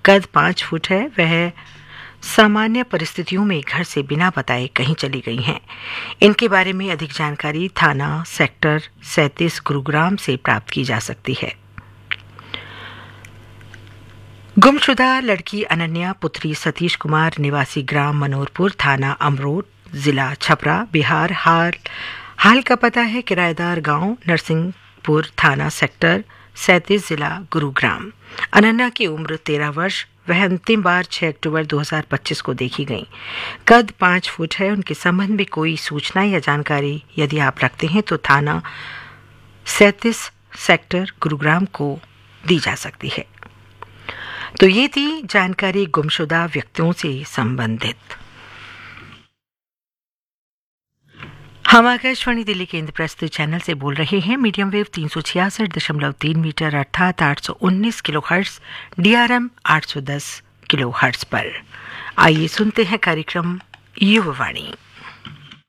कद 5 फुट है। वह सामान्य परिस्थितियों में घर से बिना बताए कहीं चली गई हैं। इनके बारे में अधिक जानकारी थाना सेक्टर 37 गुरुग्राम से प्राप्त की जा सकती है। गुमशुदा लड़की अनन्या पुत्री सतीश कुमार निवासी ग्राम मनोरपुर थाना अमरोट जिला छपरा बिहार हाल का पता है किराएदार गांव नरसिंहपुर थाना सेक्टर 37 जिला गुरुग्राम। अनन्या की उम्र 13 वर्ष। वह अंतिम बार 6 अक्टूबर 2025 को देखी गई। कद 5 फुट है। उनके संबंध में कोई सूचना या जानकारी यदि आप रखते हैं तो थाना 37 सेक्टर गुरुग्राम को दी जा सकती है। तो ये थी जानकारी गुमशुदा व्यक्तियों से संबंधित। हम आकाशवाणी दिल्ली केंद्र प्रस्तुत चैनल से बोल रहे हैं। मीडियम वेव 366.3 मीटर अर्थात 819 किलोहर्ट्ज, DRM 810 किलोहर्ट्ज पर। आइए सुनते हैं कार्यक्रम युववाणी।